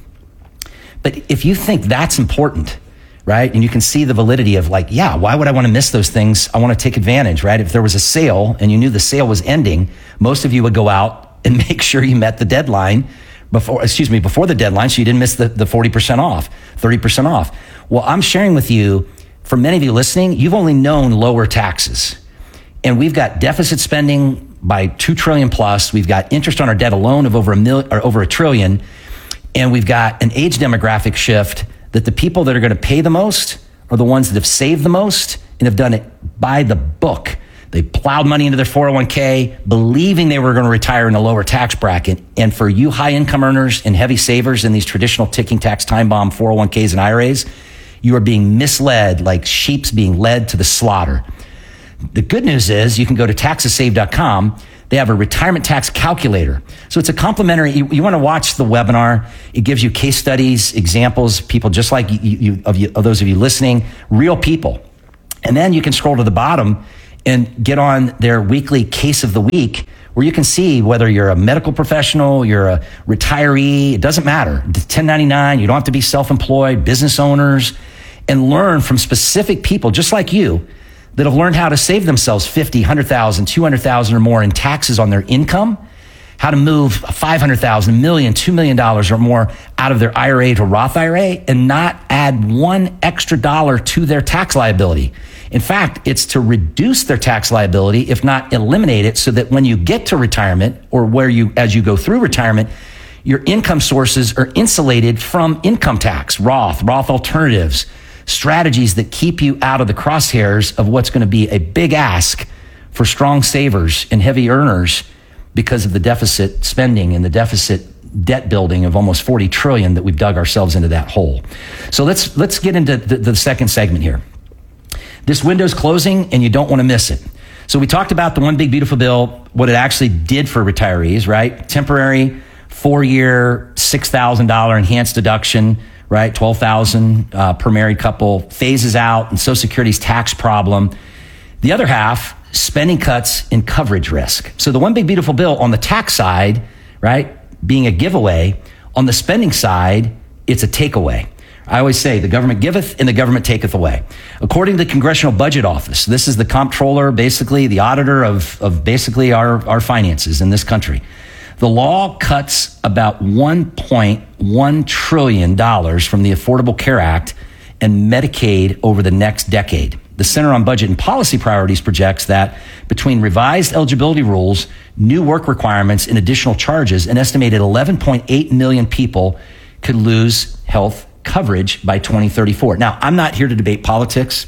But if you think that's important, right? And you can see the validity of like, yeah, why would I want to miss those things? I want to take advantage, right? If there was a sale and you knew the sale was ending, most of you would go out and make sure you met the deadline before the deadline, so you didn't miss the 40% off, 30% off. Well, I'm sharing with you, for many of you listening, you've only known lower taxes. And we've got deficit spending by $2 trillion plus. We've got interest on our debt alone of over $1 trillion. And we've got an age demographic shift that the people that are going to pay the most are the ones that have saved the most and have done it by the book. They plowed money into their 401k, believing they were going to retire in a lower tax bracket. And for you high income earners and heavy savers in these traditional ticking tax time bomb 401ks and IRAs, you are being misled like sheep's being led to the slaughter. The good news is you can go to taxessaved.com. They have a retirement tax calculator. So it's a complimentary. You want to watch the webinar. It gives you case studies, examples, people just like of those of you listening, real people. And then you can scroll to the bottom and get on their weekly case of the week, where you can see whether you're a medical professional, you're a retiree, it doesn't matter. 1099, you don't have to be self-employed, business owners, and learn from specific people just like you that have learned how to save themselves $50,000, $100,000, $200,000 or more in taxes on their income, how to move $500,000, $1 million, $2 million or more out of their IRA to Roth IRA and not add one extra dollar to their tax liability. In fact, it's to reduce their tax liability, if not eliminate it, so that when you get to retirement or as you go through retirement, your income sources are insulated from income tax, Roth alternatives, strategies that keep you out of the crosshairs of what's going to be a big ask for strong savers and heavy earners because of the deficit spending and the deficit debt building of almost 40 trillion that we've dug ourselves into that hole. So let's get into the second segment here. This window's closing and you don't want to miss it. So we talked about the One Big Beautiful Bill, what it actually did for retirees, right? Temporary 4-year, $6,000 enhanced deduction, right? $12,000 per married couple, phases out and Social Security's tax problem. The other half, spending cuts and coverage risk. So the One Big Beautiful Bill on the tax side, right, being a giveaway. On the spending side, it's a takeaway. I always say the government giveth and the government taketh away. According to the Congressional Budget Office, this is the comptroller, basically the auditor of basically our finances in this country. The law cuts about $1.1 trillion from the Affordable Care Act and Medicaid over the next decade. The Center on Budget and Policy Priorities projects that between revised eligibility rules, new work requirements, and additional charges, an estimated 11.8 million people could lose health coverage by 2034. Now, I'm not here to debate politics.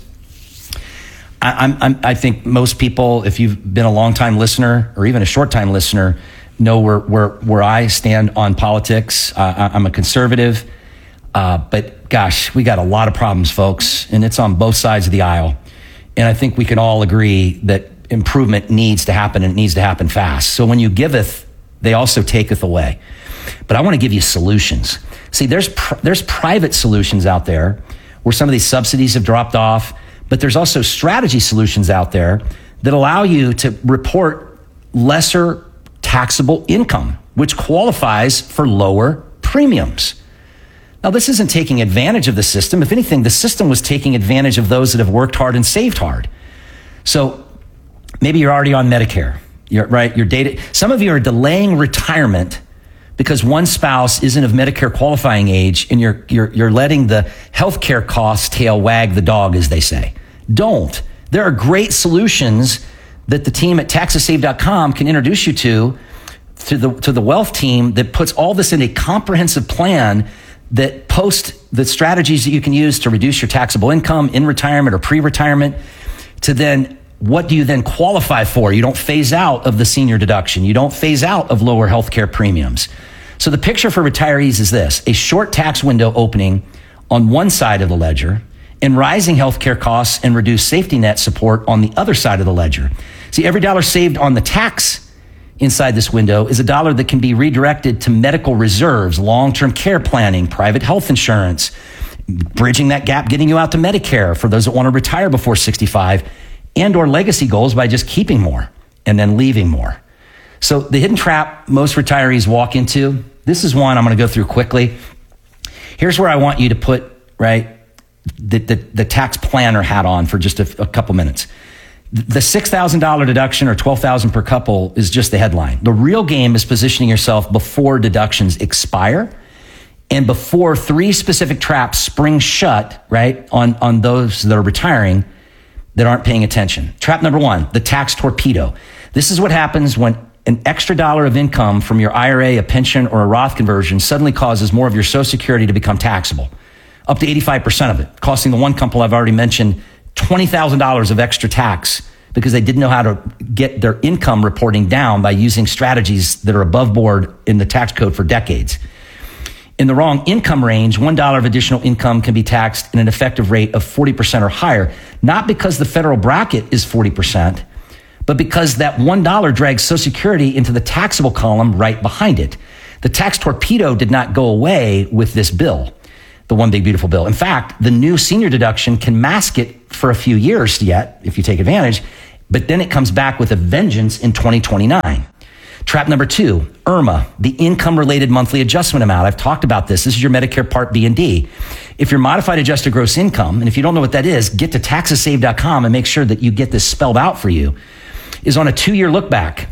I think most people, if you've been a long-time listener or even a short-time listener, know where I stand on politics. I'm a conservative, but gosh, we got a lot of problems, folks, and it's on both sides of the aisle. And I think we can all agree that improvement needs to happen, and it needs to happen fast. So when you giveth, they also taketh away. But I want to give you solutions. See, there's private solutions out there where some of these subsidies have dropped off, but there's also strategy solutions out there that allow you to report lesser taxable income, which qualifies for lower premiums. Now, this isn't taking advantage of the system. If anything, the system was taking advantage of those that have worked hard and saved hard. So maybe you're already on Medicare. You're dated. Some of you are delaying retirement because one spouse isn't of Medicare qualifying age, and you're letting the healthcare costs tail wag the dog, as they say. Don't. There are great solutions that the team at taxessaved.com can introduce you to the wealth team that puts all this in a comprehensive plan that posts the strategies that you can use to reduce your taxable income in retirement or pre-retirement to then what do you then qualify for? You don't phase out of the senior deduction. You don't phase out of lower healthcare premiums. So the picture for retirees is this: a short tax window opening on one side of the ledger and rising healthcare costs and reduced safety net support on the other side of the ledger. See, every dollar saved on the tax inside this window is a dollar that can be redirected to medical reserves, long-term care planning, private health insurance, bridging that gap, getting you out to Medicare for those that want to retire before 65, and or legacy goals by just keeping more and then leaving more. So the hidden trap most retirees walk into, this is one I'm going to go through quickly. Here's where I want you to put, the tax planner hat on for just a couple minutes. The $6,000 deduction or $12,000 per couple is just the headline. The real game is positioning yourself before deductions expire and before 3 specific traps spring shut, on those that are retiring that aren't paying attention. Trap number 1, the tax torpedo. This is what happens when an extra dollar of income from your IRA, a pension, or a Roth conversion suddenly causes more of your Social Security to become taxable, up to 85% of it, costing the one couple I've already mentioned $20,000 of extra tax because they didn't know how to get their income reporting down by using strategies that are above board in the tax code for decades. In the wrong income range, $1 of additional income can be taxed at an effective rate of 40% or higher, not because the federal bracket is 40%, but because that $1 drags Social Security into the taxable column right behind it. The tax torpedo did not go away with this bill, the One Big Beautiful Bill. In fact, the new senior deduction can mask it for a few years yet, if you take advantage, but then it comes back with a vengeance in 2029. Trap number 2, IRMA, the income-related monthly adjustment amount. I've talked about this. This is your Medicare Part B and D. If your modified adjusted gross income, and if you don't know what that is, get to taxessave.com and make sure that you get this spelled out for you, is on a 2-year look back,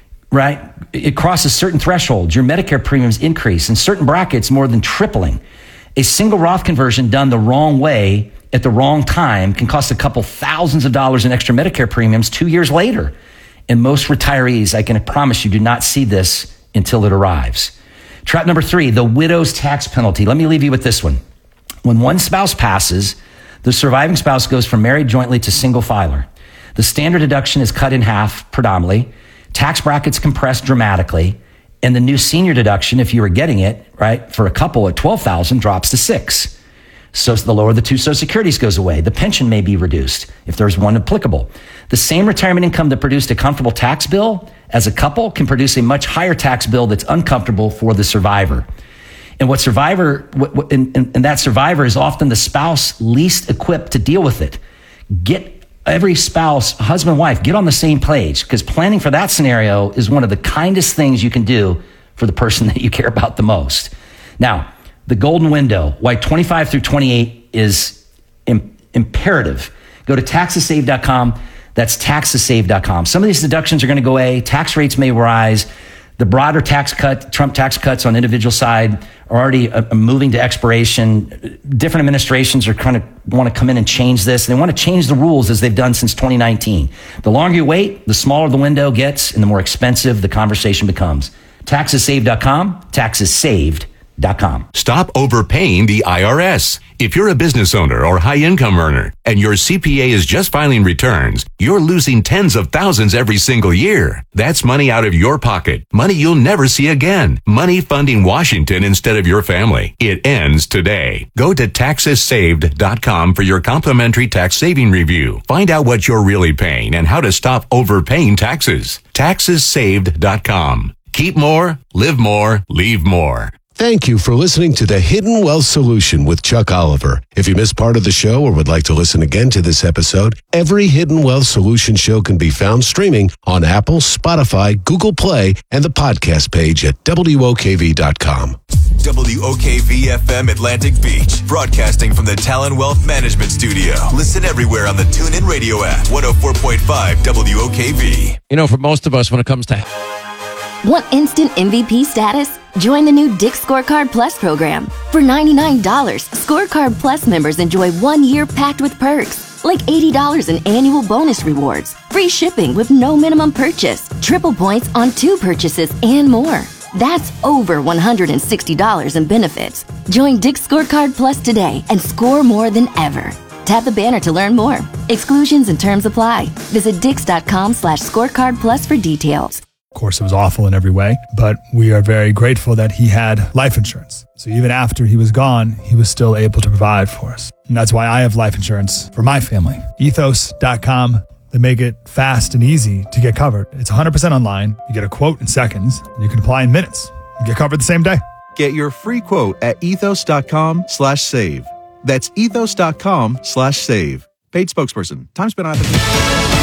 It crosses certain thresholds. Your Medicare premiums increase in certain brackets more than tripling. A single Roth conversion done the wrong way at the wrong time can cost a couple thousands of dollars in extra Medicare premiums 2 years later. And most retirees, I can promise you, do not see this until it arrives. Trap number 3, the widow's tax penalty. Let me leave you with this one. When one spouse passes, the surviving spouse goes from married jointly to single filer. The standard deduction is cut in half predominantly. Tax brackets compressed dramatically. And the new senior deduction, if you were getting it, for a couple at $12,000 drops to $6,000. So the lower of the 2 Social Securities goes away. The pension may be reduced if there's one applicable. The same retirement income that produced a comfortable tax bill as a couple can produce a much higher tax bill that's uncomfortable for the survivor. And that survivor is often the spouse least equipped to deal with it. Get every spouse, husband, wife, get on the same page, because planning for that scenario is one of the kindest things you can do for the person that you care about the most. Now, the golden window, why 25 through 28 is imperative. Go to taxessave.com. That's taxessave.com. Some of these deductions are going to go away. Tax rates may rise. The broader Trump tax cuts on the individual side are already moving to expiration. Different administrations are kind of want to come in and change this. They want to change the rules as they've done since 2019. The longer you wait, the smaller the window gets and the more expensive the conversation becomes. Taxessave.com, taxessaved.com. Stop overpaying the IRS. If you're a business owner or high-income earner and your CPA is just filing returns, you're losing tens of thousands every single year. That's money out of your pocket. Money you'll never see again. Money funding Washington instead of your family. It ends today. Go to taxessaved.com for your complimentary tax saving review. Find out what you're really paying and how to stop overpaying taxes. Taxessaved.com. Keep more, live more, leave more. Thank you for listening to The Hidden Wealth Solution with Chuck Oliver. If you missed part of the show or would like to listen again to this episode, every Hidden Wealth Solution show can be found streaming on Apple, Spotify, Google Play, and the podcast page at WOKV.com. WOKV-FM Atlantic Beach, broadcasting from the Talon Wealth Management Studio. Listen everywhere on the TuneIn Radio app, 104.5 WOKV. For most of us, when it comes to... Want instant MVP status? Join the new Dick's Scorecard Plus program. For $99, Scorecard Plus members enjoy 1 year packed with perks, like $80 in annual bonus rewards, free shipping with no minimum purchase, triple points on 2 purchases, and more. That's over $160 in benefits. Join Dick's Scorecard Plus today and score more than ever. Tap the banner to learn more. Exclusions and terms apply. Visit Dix.com/scorecard plus for details. Of course, it was awful in every way, but we are very grateful that he had life insurance. So even after he was gone, he was still able to provide for us. And that's why I have life insurance for my family. Ethos.com. They make it fast and easy to get covered. It's 100% online. You get a quote in seconds, and you can apply in minutes. You get covered the same day. Get your free quote at ethos.com/save. That's ethos.com/save. Paid spokesperson. Time spent on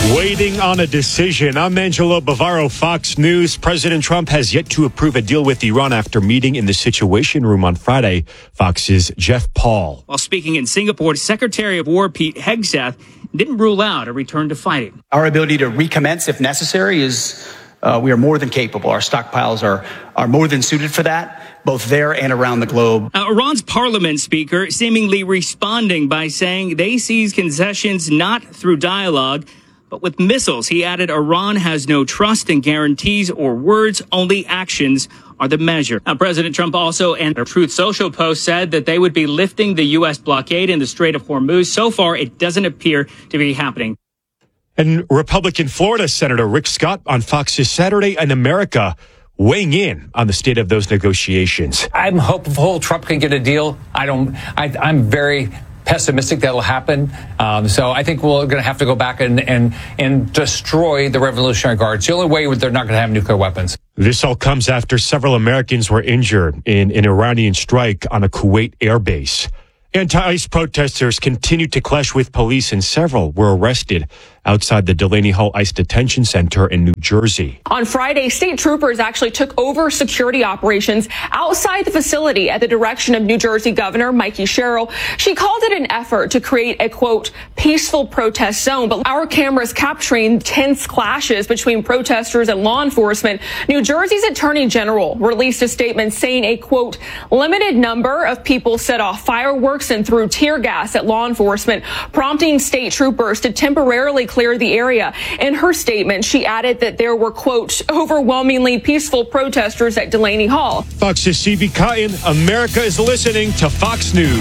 Waiting on a decision. I'm Angelo Bavaro, Fox News. President Trump has yet to approve a deal with Iran after meeting in the Situation Room on Friday. Fox's Jeff Paul. While speaking in Singapore, Secretary of War Pete Hegseth didn't rule out a return to fighting. Our ability to recommence if necessary is we are more than capable. Our stockpiles are more than suited for that, both there and around the globe. Iran's parliament speaker seemingly responding by saying they seize concessions not through dialogue, but with missiles. He added Iran has no trust in guarantees or words, only actions are the measure. Now, President Trump also, in a Truth Social post, said that they would be lifting the U.S. blockade in the Strait of Hormuz. So far, it doesn't appear to be happening. And Republican Florida Senator Rick Scott on Fox's Saturday in America weighing in on the state of those negotiations. I'm hopeful Trump can get a deal. I'm very pessimistic that'll happen. So I think we're going to have to go back and destroy the Revolutionary Guards. The only way they're not going to have nuclear weapons. This all comes after several Americans were injured in an Iranian strike on a Kuwait airbase. Anti-ICE protesters continued to clash with police, and several were arrested outside the Delaney Hall ICE Detention Center in New Jersey. On Friday, state troopers actually took over security operations outside the facility at the direction of New Jersey Governor Mikey Sherrill. She called it an effort to create a, quote, peaceful protest zone. But our cameras capturing tense clashes between protesters and law enforcement. New Jersey's Attorney General released a statement saying a, quote, limited number of people set off fireworks and threw tear gas at law enforcement, prompting state troopers to temporarily clear the area. In her statement, she added that there were, quote, overwhelmingly peaceful protesters at Delaney Hall. Fox's C.B. Cotton, America is listening to Fox News.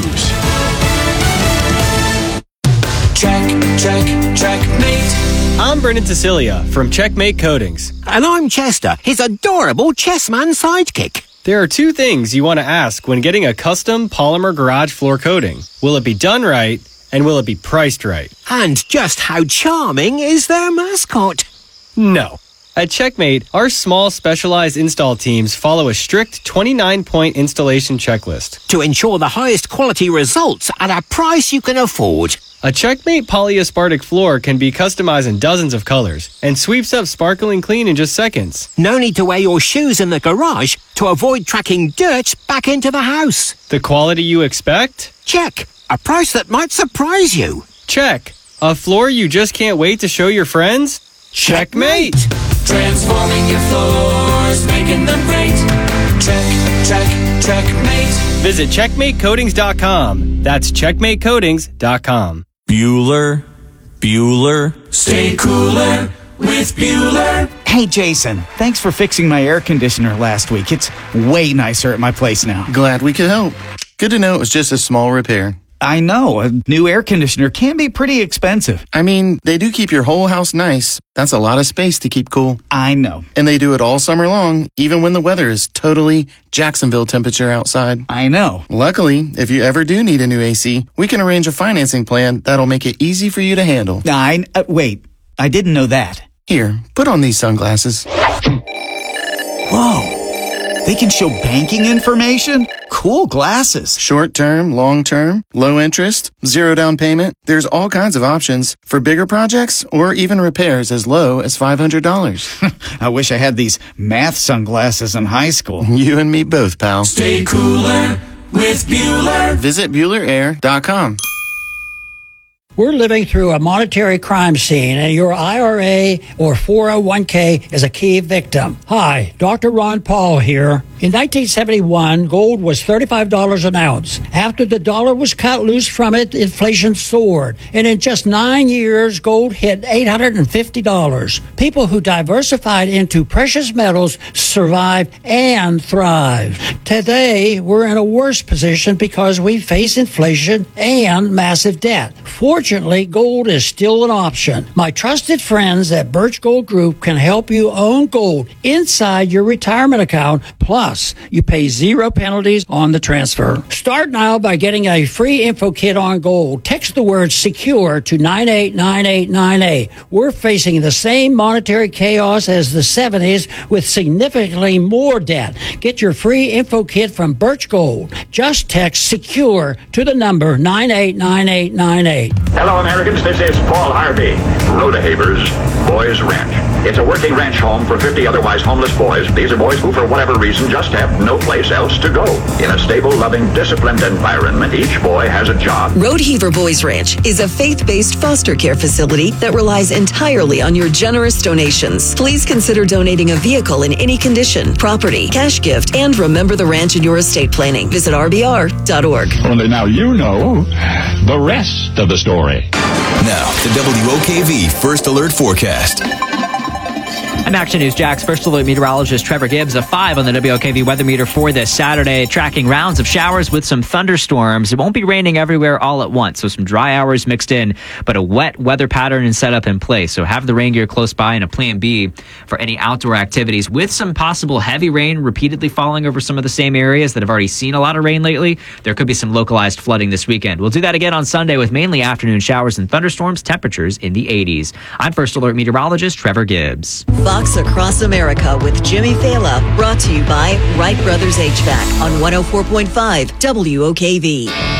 Checkmate. I'm Brendan Cecilia from Checkmate Coatings. And I'm Chester, his adorable chessman sidekick. There are two things you want to ask when getting a custom polymer garage floor coating. Will it be done right? And will it be priced right? And just how charming is their mascot? No. At Checkmate, our small specialized install teams follow a strict 29-point installation checklist to ensure the highest quality results at a price you can afford. A Checkmate polyaspartic floor can be customized in dozens of colors and sweeps up sparkling clean in just seconds. No need to wear your shoes in the garage to avoid tracking dirt back into the house. The quality you expect? Check. A price that might surprise you. Check. A floor you just can't wait to show your friends? Checkmate! Transforming your floors, making them great. Checkmate. Visit CheckmateCoatings.com. That's CheckmateCoatings.com. Bueller. Stay cooler with Bueller. Hey, Jason, thanks for fixing my air conditioner last week. It's way nicer at my place now. Glad we could help. Good to know it was just a small repair. I know. A new air conditioner can be pretty expensive. I mean, they do keep your whole house nice. That's a lot of space to keep cool. I know. And they do it all summer long, even when the weather is totally Jacksonville temperature outside. I know. Luckily, if you ever do need a new AC, we can arrange a financing plan that'll make it easy for you to handle. Wait, I didn't know that. Here, put on these sunglasses. Whoa. They can show banking information? Cool glasses. Short term, long term, low interest, zero down payment. There's all kinds of options for bigger projects or even repairs as low as $500. I wish I had these math sunglasses in high school. You and me both, pal. Stay cooler with Bueller. Visit BuellerAir.com. We're living through a monetary crime scene, and your IRA or 401k is a key victim. Hi, Dr. Ron Paul here. In 1971, gold was $35 an ounce. After the dollar was cut loose from it, inflation soared. And in just 9 years, gold hit $850. People who diversified into precious metals survived and thrived. Today, we're in a worse position because we face inflation and massive debt. Fortunately, gold is still an option. My trusted friends at Birch Gold Group can help you own gold inside your retirement account. Plus, you pay zero penalties on the transfer. Start now by getting a free info kit on gold. Text the word SECURE to 989898. We're facing the same monetary chaos as the 70s with significantly more debt. Get your free info kit from Birch Gold. Just text SECURE to the number 989898. Hello, Americans. This is Paul Harvey. Rodehaver's Boys Ranch. It's a working ranch home for 50 otherwise homeless boys. These are boys who, for whatever reason, just have no place else to go. In a stable, loving, disciplined environment, each boy has a job. Rodeheaver Boys Ranch is a faith-based foster care facility that relies entirely on your generous donations. Please consider donating a vehicle in any condition, property, cash gift, and remember the ranch in your estate planning. Visit rbr.org. Only now you know the rest of the story. Now, the WOKV First Alert Forecast. I'm Action News Jack's First Alert meteorologist Trevor Gibbs. A 5 on the WOKV weather meter for this Saturday, tracking rounds of showers with some thunderstorms. It won't be raining everywhere all at once, so some dry hours mixed in, but a wet weather pattern and setup in place. So have the rain gear close by and a plan B for any outdoor activities, with some possible heavy rain repeatedly falling over some of the same areas that have already seen a lot of rain lately. There could be some localized flooding this weekend. We'll do that again on Sunday with mainly afternoon showers and thunderstorms, temperatures in the 80s. I'm First Alert meteorologist Trevor Gibbs. Fox Across America with Jimmy Fala, brought to you by Wright Brothers HVAC on 104.5 WOKV.